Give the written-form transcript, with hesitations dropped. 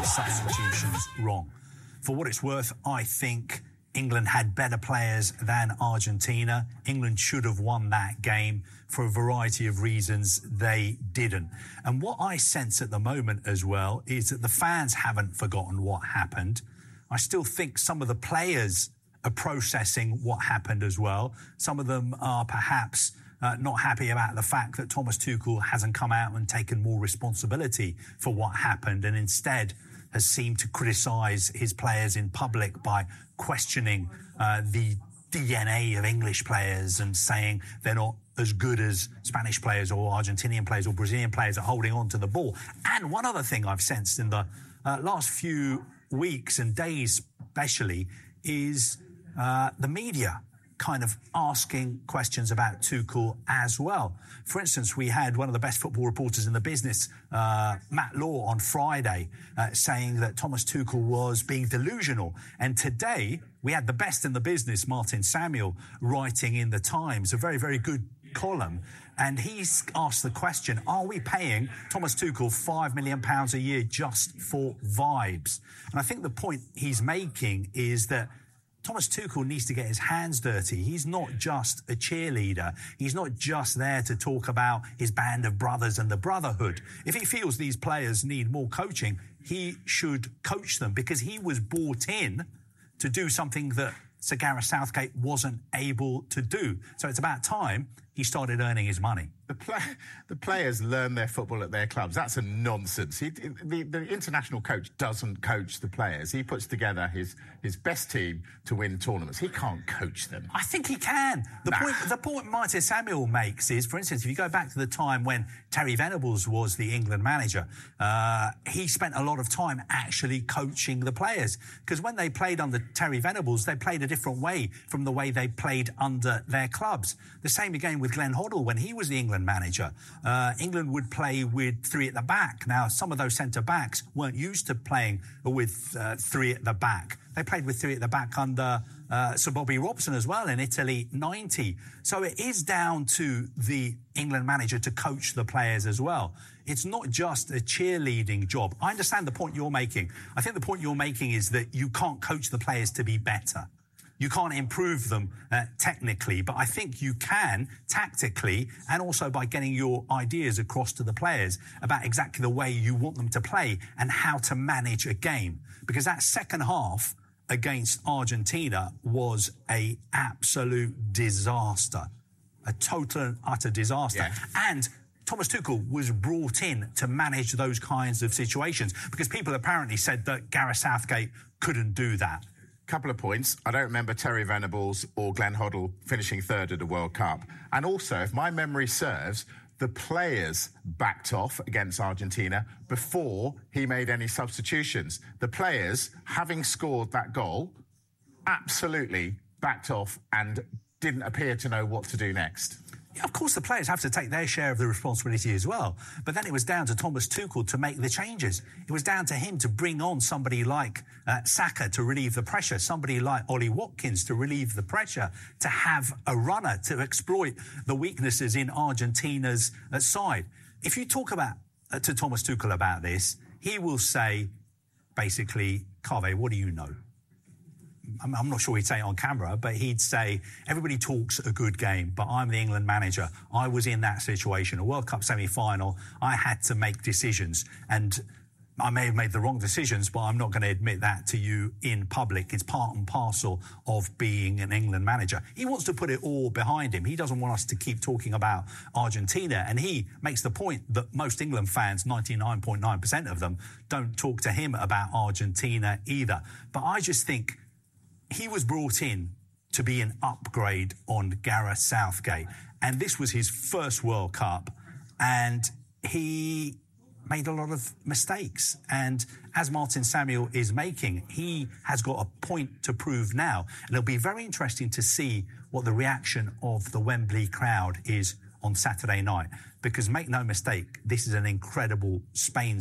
his substitutions wrong. For what it's worth, I think England had better players than Argentina. England should have won that game. For a variety of reasons, they didn't. And what I sense at the moment as well is that the fans haven't forgotten what happened. I still think some of the players are processing what happened as well. Some of them are perhaps not happy about the fact that Thomas Tuchel hasn't come out and taken more responsibility for what happened, and instead has seemed to criticise his players in public by questioning the DNA of English players and saying they're not as good as Spanish players or Argentinian players or Brazilian players at holding on to the ball. And one other thing I've sensed in the last few weeks and days especially is the media kind of asking questions about Tuchel as well. For instance, we had one of the best football reporters in the business, Matt Law, on Friday, saying that Thomas Tuchel was being delusional. And today, we had the best in the business, Martin Samuel, writing in the Times, a very, very good column. And he's asked the question, are we paying Thomas Tuchel £5 million a year just for vibes? And I think the point he's making is that Thomas Tuchel needs to get his hands dirty. He's not just a cheerleader. He's not just there to talk about his band of brothers and the brotherhood. If he feels these players need more coaching, he should coach them, because he was brought in to do something that Sir Gareth Southgate wasn't able to do. So it's about time he started earning his money. The players learn their football at their clubs. That's a nonsense. The international coach doesn't coach the players. He puts together his best team to win tournaments. He can't coach them. I think he can. The point Martin Samuel makes is, for instance, if you go back to the time when Terry Venables was the England manager, he spent a lot of time actually coaching the players. Because when they played under Terry Venables, they played a different way from the way they played under their clubs. The same again with Glenn Hoddle when he was the England manager. England would play with three at the back. Now, some of those centre-backs weren't used to playing with three at the back. They played with three at the back under Sir Bobby Robson as well in Italy 90. So it is down to the England manager to coach the players as well. It's not just a cheerleading job. I understand the point you're making. I think the point you're making is that you can't coach the players to be better. You can't improve them technically, but I think you can tactically, and also by getting your ideas across to the players about exactly the way you want them to play and how to manage a game. Because that second half against Argentina was an absolute disaster, a total and utter disaster. Yeah. And Thomas Tuchel was brought in to manage those kinds of situations because people apparently said that Gareth Southgate couldn't do that. Couple of points. I don't remember Terry Venables or Glenn Hoddle finishing third at the World Cup. And also, if my memory serves, the players backed off against Argentina before he made any substitutions. The players, having scored that goal, absolutely backed off and didn't appear to know what to do next. Yeah, of course, the players have to take their share of the responsibility as well. But then it was down to Thomas Tuchel to make the changes. It was down to him to bring on somebody like Saka to relieve the pressure, somebody like Ollie Watkins to relieve the pressure, to have a runner to exploit the weaknesses in Argentina's side. If you talk about to Thomas Tuchel about this, he will say, basically, Kave, what do you know? I'm not sure he'd say it on camera, but he'd say, everybody talks a good game, but I'm the England manager. I was in that situation, a World Cup semi-final. I had to make decisions, and I may have made the wrong decisions, but I'm not going to admit that to you in public. It's part and parcel of being an England manager. He wants to put it all behind him. He doesn't want us to keep talking about Argentina, and he makes the point that most England fans, 99.9% of them, don't talk to him about Argentina either. But I just think he was brought in to be an upgrade on Gareth Southgate. And this was his first World Cup. And he made a lot of mistakes. And as Martin Samuel is making, he has got a point to prove now. And it'll be very interesting to see what the reaction of the Wembley crowd is on Saturday night. Because make no mistake, this is an incredible Spain